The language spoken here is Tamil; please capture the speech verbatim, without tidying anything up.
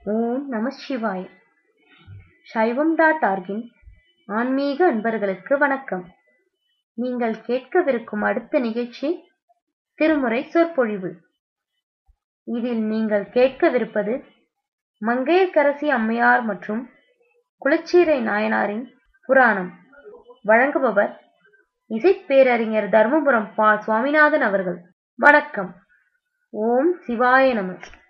ஓம் நம சிவாய. சைவம் டாட் ஆர்கின் ஆன்மீக அன்பர்களுக்கு வணக்கம். நீங்கள் கேட்கவிருக்கும் அடுத்த நிகழ்ச்சி திருமுறை சொற்பொழிவு. இதில் நீங்கள் கேட்கவிருப்பது மங்கையர்க்கரசி அம்மையார் மற்றும் குலச்சிறை நாயனாரின் புராணம். வழங்குபவர் இசைப்பேரறிஞர் தர்மபுரம் பா சுவாமிநாதன் அவர்கள். வணக்கம். ஓம் சிவாய நம.